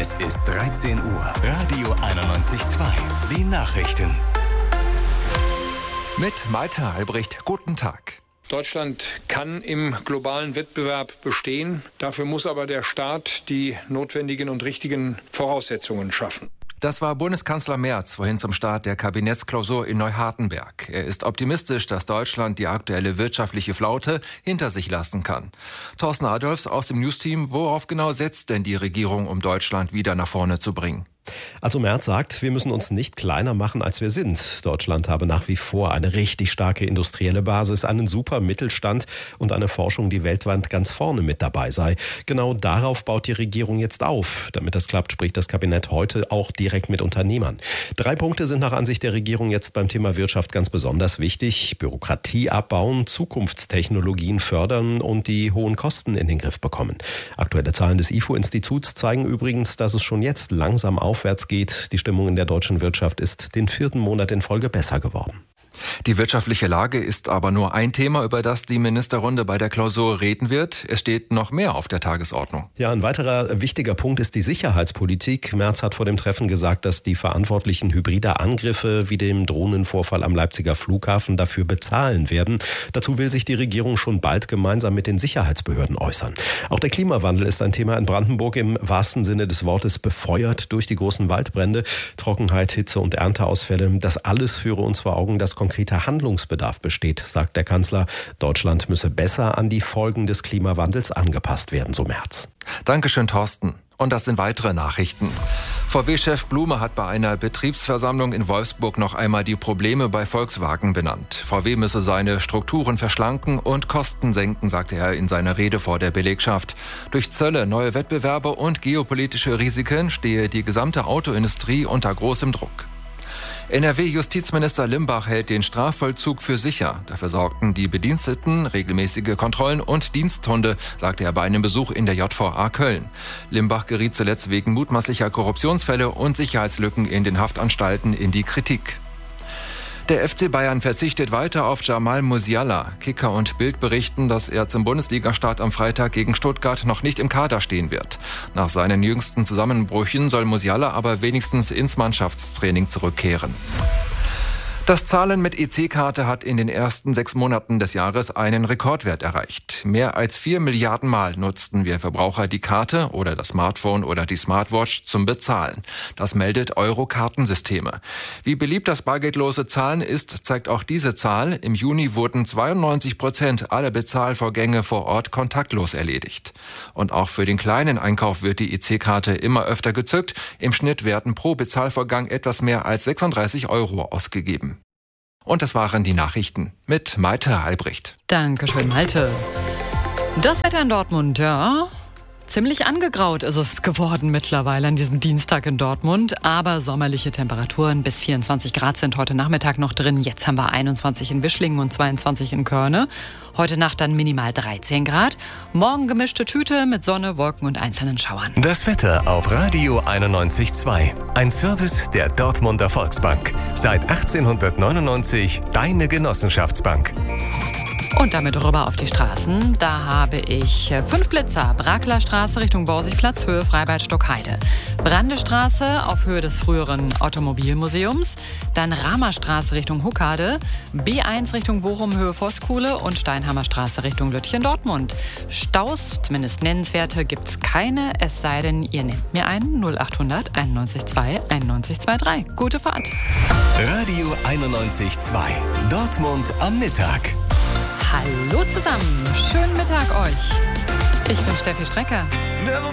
Es ist 13 Uhr. Radio 91.2. Die Nachrichten. Mit Malte Albrecht. Guten Tag. Deutschland kann im globalen Wettbewerb bestehen. Dafür muss aber der Staat die notwendigen und richtigen Voraussetzungen schaffen. Das war Bundeskanzler Merz vorhin zum Start der Kabinettsklausur in Neuhardenberg. Er ist optimistisch, dass Deutschland die aktuelle wirtschaftliche Flaute hinter sich lassen kann. Thorsten Adolfs aus dem Newsteam, worauf genau setzt denn die Regierung, um Deutschland wieder nach vorne zu bringen? Also Merz sagt, wir müssen uns nicht kleiner machen, als wir sind. Deutschland habe nach wie vor eine richtig starke industrielle Basis, einen super Mittelstand und eine Forschung, die weltweit ganz vorne mit dabei sei. Genau darauf baut die Regierung jetzt auf. Damit das klappt, spricht das Kabinett heute auch direkt mit Unternehmern. 3 Punkte sind nach Ansicht der Regierung jetzt beim Thema Wirtschaft ganz besonders wichtig. Bürokratie abbauen, Zukunftstechnologien fördern und die hohen Kosten in den Griff bekommen. Aktuelle Zahlen des IFO-Instituts zeigen übrigens, dass es schon jetzt langsam aufwärts geht. Die Stimmung in der deutschen Wirtschaft ist den 4. Monat in Folge besser geworden. Die wirtschaftliche Lage ist aber nur ein Thema, über das die Ministerrunde bei der Klausur reden wird. Es steht noch mehr auf der Tagesordnung. Ja, ein weiterer wichtiger Punkt ist die Sicherheitspolitik. Merz hat vor dem Treffen gesagt, dass die Verantwortlichen hybrider Angriffe wie dem Drohnenvorfall am Leipziger Flughafen dafür bezahlen werden. Dazu will sich die Regierung schon bald gemeinsam mit den Sicherheitsbehörden äußern. Auch der Klimawandel ist ein Thema in Brandenburg im wahrsten Sinne des Wortes befeuert durch die großen Waldbrände, Trockenheit, Hitze und Ernteausfälle. Das alles führe uns vor Augen, dass konkreter Handlungsbedarf besteht, sagt der Kanzler. Deutschland müsse besser an die Folgen des Klimawandels angepasst werden, so Merz. Dankeschön, Thorsten. Und das sind weitere Nachrichten. VW-Chef Blume hat bei einer Betriebsversammlung in Wolfsburg noch einmal die Probleme bei Volkswagen benannt. VW müsse seine Strukturen verschlanken und Kosten senken, sagte er in seiner Rede vor der Belegschaft. Durch Zölle, neue Wettbewerbe und geopolitische Risiken stehe die gesamte Autoindustrie unter großem Druck. NRW-Justizminister Limbach hält den Strafvollzug für sicher. Dafür sorgten die Bediensteten, regelmäßige Kontrollen und Diensthunde, sagte er bei einem Besuch in der JVA Köln. Limbach geriet zuletzt wegen mutmaßlicher Korruptionsfälle und Sicherheitslücken in den Haftanstalten in die Kritik. Der FC Bayern verzichtet weiter auf Jamal Musiala. Kicker und Bild berichten, dass er zum Bundesligastart am Freitag gegen Stuttgart noch nicht im Kader stehen wird. Nach seinen jüngsten Zusammenbrüchen soll Musiala aber wenigstens ins Mannschaftstraining zurückkehren. Das Zahlen mit EC-Karte hat in den ersten 6 Monaten des Jahres einen Rekordwert erreicht. Mehr als 4 Milliarden Mal nutzten wir Verbraucher die Karte oder das Smartphone oder die Smartwatch zum Bezahlen. Das meldet Euro-Kartensysteme. Wie beliebt das bargeldlose Zahlen ist, zeigt auch diese Zahl. Im Juni wurden 92% aller Bezahlvorgänge vor Ort kontaktlos erledigt. Und auch für den kleinen Einkauf wird die EC-Karte immer öfter gezückt. Im Schnitt werden pro Bezahlvorgang etwas mehr als 36 € ausgegeben. Und das waren die Nachrichten mit Malte Albrecht. Dankeschön, Malte. Das Wetter in Dortmund, ja, ziemlich angegraut ist es geworden mittlerweile an diesem Dienstag in Dortmund. Aber sommerliche Temperaturen bis 24 Grad sind heute Nachmittag noch drin. Jetzt haben wir 21 in Wischlingen und 22 in Körne. Heute Nacht dann minimal 13 Grad. Morgen gemischte Tüte mit Sonne, Wolken und einzelnen Schauern. Das Wetter auf Radio 91.2. Ein Service der Dortmunder Volksbank. Seit 1899 deine Genossenschaftsbank. Und damit rüber auf die Straßen. Da habe ich 5 Blitzer. Brakler Straße Richtung Borsigplatz, Höhe Freibad-Stockheide. Brandestraße auf Höhe des früheren Automobilmuseums. Dann Ramerstraße Richtung Huckade. B1 Richtung Bochum, Höhe Voskuhle. Und Steinhammerstraße Richtung Lütchen-Dortmund. Staus, zumindest nennenswerte, gibt's keine. Es sei denn, ihr nehmt mir einen 0800 91.2 91.23. Gute Fahrt. Radio 91.2. Dortmund am Mittag. Hallo zusammen. Schönen Mittag euch. Ich bin Steffi Strecker.